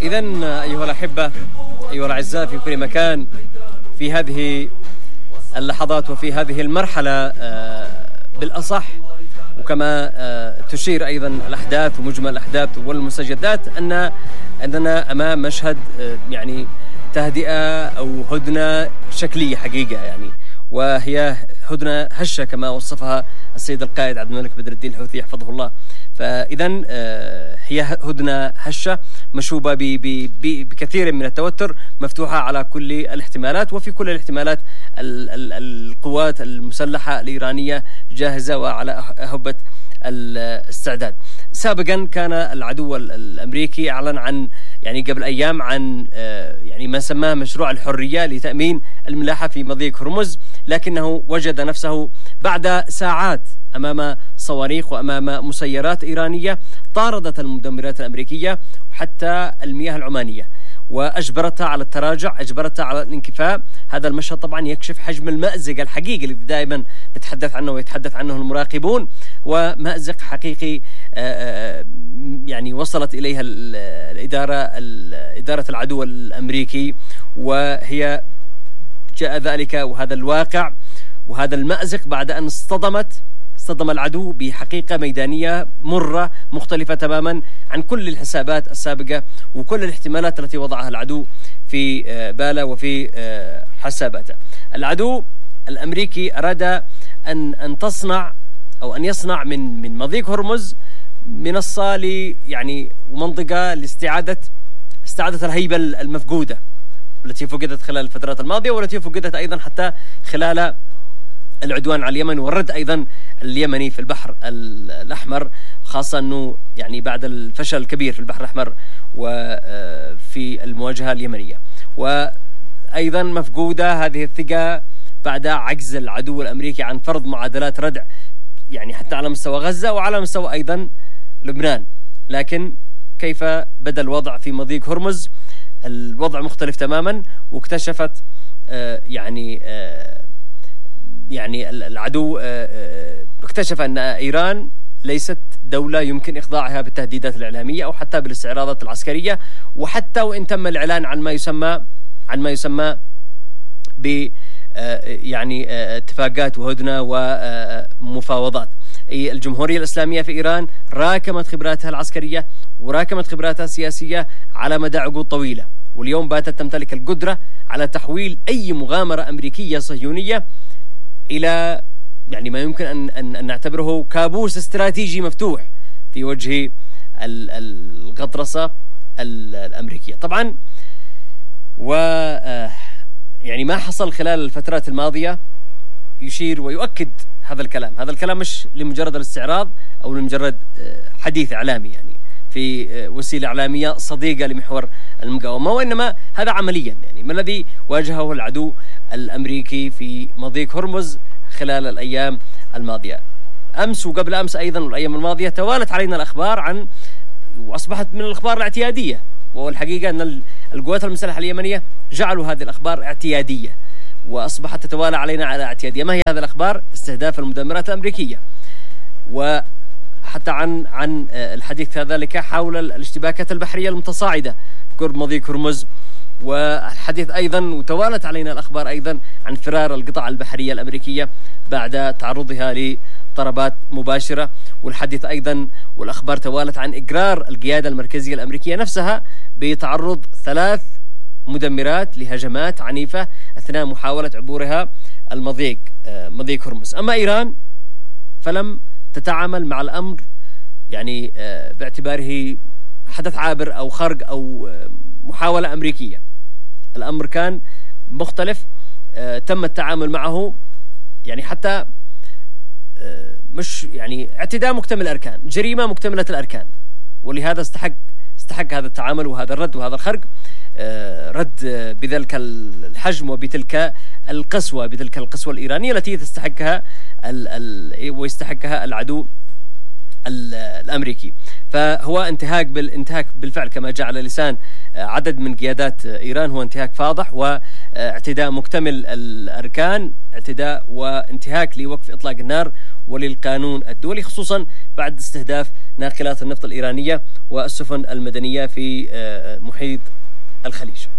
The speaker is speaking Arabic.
إذن أيها الأحبة، أيها الأعزاء في كل مكان، في هذه اللحظات وفي هذه المرحلة بالأصح، وكما تشير أيضا الأحداث ومجمل الأحداث والمستجدات أننا أمام مشهد يعني تهدئة أو هدنة شكلية حقيقة، يعني وهي هدنة هشة كما وصفها السيد القائد عبد الملك بدر الدين الحوثي حفظه الله. فإذن هي هدنة هشة مشوبة بكثير من التوتر، مفتوحة على كل الاحتمالات، وفي كل الاحتمالات القوات المسلحة الإيرانية جاهزة وعلى أهبة الاستعداد. سابقا كان العدو الأمريكي أعلن عن يعني قبل أيام عن يعني ما سماه مشروع الحرية لتأمين الملاحة في مضيق هرمز، لكنه وجد نفسه بعد ساعات أمام صواريخ وأمام مسيرات إيرانية طاردت المدمرات الأمريكية وحتى المياه العمانية، وأجبرتها على التراجع، أجبرتها على الانكفاء. هذا المشهد طبعا يكشف حجم المأزق الحقيقي اللي دائما نتحدث عنه ويتحدث عنه المراقبون، ومأزق حقيقي يعني وصلت إليها إدارة العدو الأمريكي، وهي جاء ذلك وهذا الواقع وهذا المأزق بعد أن اصطدم العدو بحقيقة ميدانية مرة مختلفة تماما عن كل الحسابات السابقة وكل الاحتمالات التي وضعها العدو في باله وفي حساباته. العدو الأمريكي أراد أن تصنع أو أن يصنع من مضيق هرمز منصة يعني ومنطقة لاستعادة الهيبة المفقودة التي فقدت خلال الفترات الماضية، والتي فقدت أيضا حتى خلال العدوان على اليمن والرد أيضا اليمني في البحر الأحمر، خاصة أنه يعني بعد الفشل الكبير في البحر الأحمر وفي المواجهة اليمنية. وأيضا مفقودة هذه الثقة بعد عجز العدو الأمريكي عن فرض معادلات ردع يعني حتى على مستوى غزة وعلى مستوى أيضا لبنان. لكن كيف بدأ الوضع في مضيق هرمز؟ الوضع مختلف تماما، واكتشفت يعني العدو اكتشف أن إيران ليست دولة يمكن إخضاعها بالتهديدات الإعلامية أو حتى بالاستعراضات العسكرية، وحتى وإن تم الإعلان عن ما يسمى ب يعني اتفاقات وهدنة ومفاوضات. الجمهورية الإسلامية في إيران راكمت خبراتها العسكرية وراكمت خبراتها السياسية على مدى عقود طويلة، واليوم باتت تمتلك القدرة على تحويل أي مغامرة أمريكية صهيونية إلى يعني ما يمكن أن نعتبره كابوس استراتيجي مفتوح في وجه الغطرسة الأمريكية. طبعا يعني ما حصل خلال الفترات الماضية يشير ويؤكد هذا الكلام مش لمجرد الاستعراض أو لمجرد حديث إعلامي يعني في وسيلة إعلامية صديقة لمحور المقاومة، وإنما هذا عمليا يعني ما الذي واجهه العدو الأمريكي في مضيق هرمز خلال الأيام الماضية. أمس وقبل أمس أيضا والأيام الماضية توالت علينا الأخبار وأصبحت من الأخبار الاعتيادية، والحقيقة أن القوات المسلحة اليمنية جعلوا هذه الأخبار اعتيادية وأصبحت تتوالى علينا على اعتيادية. ما هي هذه الأخبار؟ استهداف المدمرات الأمريكية، وحتى عن الحديث كذلك حول الاشتباكات البحرية المتصاعدة قرب مضيق هرمز، والحديث أيضا وتوالت علينا الأخبار أيضا عن فرار القطع البحرية الأمريكية بعد تعرضها لضربات مباشرة، والحديث أيضا والأخبار توالت عن إقرار القيادة المركزية الأمريكية نفسها بتعرض 3 مدمرات لهجمات عنيفة أثناء محاولة عبورها مضيق هرمز. أما إيران فلم تتعامل مع الأمر يعني باعتباره حدث عابر أو خرق أو محاولة أمريكية. الأمر كان مختلف، تم التعامل معه يعني حتى مش يعني اعتداء مكتمل الأركان، جريمة مكتملة الأركان، ولهذا استحق هذا التعامل وهذا الرد وهذا الخرق، رد بذلك الحجم وبتلك القسوة الإيرانية التي تستحقها ويستحقها العدو الأمريكي. فهو انتهاك بالفعل كما جاء على لسان عدد من قيادات إيران، هو انتهاك فاضح واعتداء مكتمل الأركان، اعتداء وانتهاك لوقف إطلاق النار وللقانون الدولي، خصوصا بعد استهداف ناقلات النفط الإيرانية والسفن المدنية في محيط الخليج.